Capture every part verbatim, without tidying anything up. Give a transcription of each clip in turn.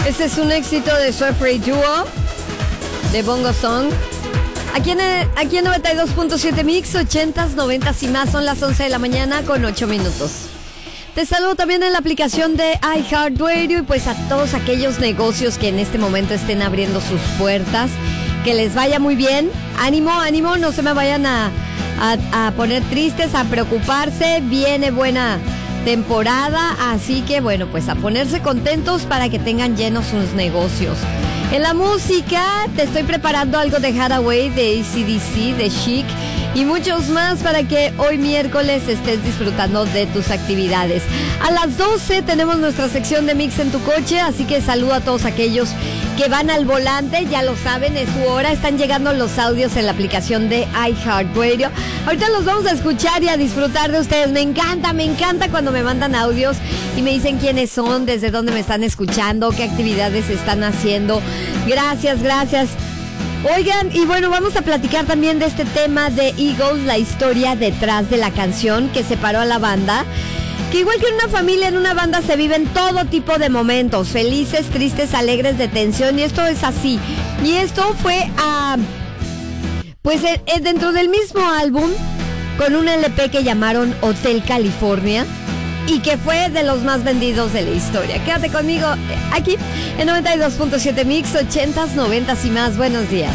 Este es un éxito de Surfrey Duo, de Bongo Song. Aquí en, aquí en noventa y dos punto siete Mix, ochentas, noventas y más. Son las once de la mañana con ocho minutos. Te saludo también en la aplicación de iHeartRadio y pues a todos aquellos negocios que en este momento estén abriendo sus puertas. Que les vaya muy bien. Ánimo, ánimo, no se me vayan a, a, a poner tristes, a preocuparse. Viene buena temporada, así que bueno, pues a ponerse contentos para que tengan llenos sus negocios. En la música te estoy preparando algo de Hathaway, de A C D C, de Chic y muchos más para que hoy miércoles estés disfrutando de tus actividades. A las doce tenemos nuestra sección de Mix en tu coche, así que saludo a todos aquellos que van al volante, ya lo saben, es su hora. Están llegando los audios en la aplicación de iHeartRadio. Ahorita los vamos a escuchar y a disfrutar de ustedes. Me encanta, me encanta cuando me mandan audios y me dicen quiénes son, desde dónde me están escuchando, qué actividades están haciendo. Gracias, gracias. Oigan, y bueno, vamos a platicar también de este tema de Eagles, la historia detrás de la canción que separó a la banda. Que igual que en una familia, en una banda se viven todo tipo de momentos, felices, tristes, alegres, de tensión, y esto es así. Y esto fue a, pues eh, dentro del mismo álbum, con un L P que llamaron Hotel California, y que fue de los más vendidos de la historia. Quédate conmigo aquí en noventa y dos punto siete Mix, ochentas, noventas y más. Buenos días.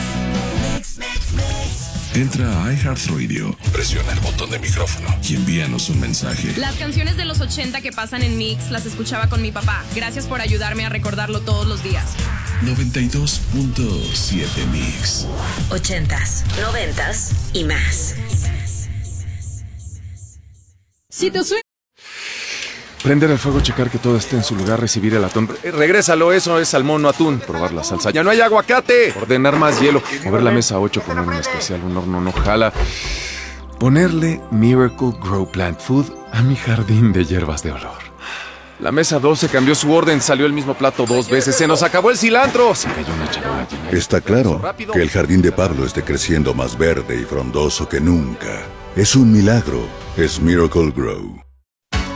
Entra a iHeartRadio, presiona el botón de micrófono y envíanos un mensaje. Las canciones de los ochenta que pasan en Mix las escuchaba con mi papá. Gracias por ayudarme a recordarlo todos los días. noventa y dos punto siete Mix. Ochentas, noventas y más. Si tu sueño... Prender el fuego, checar que todo esté en su lugar, recibir el atún. Eh, regrésalo, eso es salmón, no atún. Probar la salsa. ¡Ya no hay aguacate! Ordenar más hielo. Mover la mesa ocho, poner un especial, un horno no jala. Ponerle Miracle Grow Plant Food a mi jardín de hierbas de olor. La mesa doce cambió su orden, salió el mismo plato dos veces. ¡Se nos acabó el cilantro! Se cayó una charola llena. Está claro que el jardín de Pablo esté creciendo más verde y frondoso que nunca. Es un milagro. Es Miracle Grow.